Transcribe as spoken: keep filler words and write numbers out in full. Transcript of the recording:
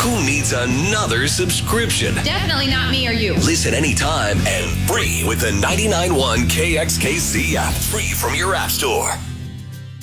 Who needs another subscription? Definitely not me or you. Listen anytime and free with the ninety-nine point one K X K C app, free from your app store.